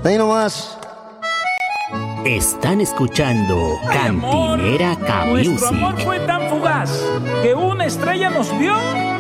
Ahí nomás. Están escuchando Cantinera K Nuestro amor Music. fue tan fugaz que una estrella nos vio